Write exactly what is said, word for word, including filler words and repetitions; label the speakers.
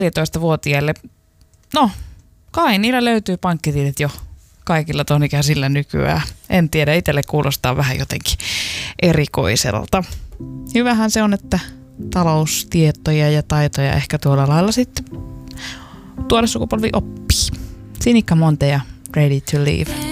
Speaker 1: neljätoistavuotiaille, no kai niillä löytyy pankkitilit jo kaikilla ton ikäisillä nykyään. En tiedä, itselle kuulostaa vähän jotenkin erikoiselta. Hyvähän se on, että taloustietoja ja taitoja ehkä tuolla lailla sitten tuoda sukupolvi oppii. Sinikka Monte ja Ready to Leave.